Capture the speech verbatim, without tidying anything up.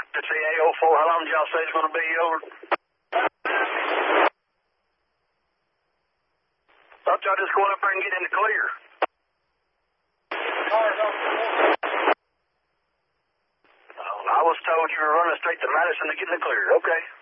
To see A oh four, how long did y'all say it's going to be over? Thought y'all just going up there and get in the clear. I was told you were running straight to Madison to get in the clear. Okay.